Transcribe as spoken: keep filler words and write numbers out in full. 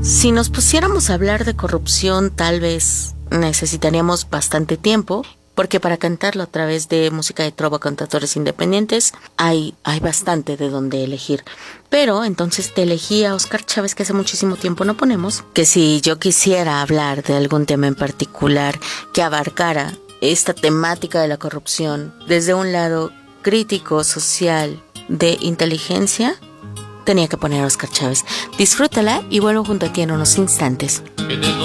Si nos pusiéramos a hablar de corrupción, tal vez necesitaríamos bastante tiempo, porque para cantarlo a través de música de trova cantadores independientes hay, hay bastante de donde elegir. Pero entonces te elegí a Óscar Chávez, que hace muchísimo tiempo no ponemos, que si yo quisiera hablar de algún tema en particular que abarcara esta temática de la corrupción desde un lado crítico, social, de inteligencia, tenía que poner a Óscar Chávez. Disfrútala y vuelvo junto a ti en unos instantes.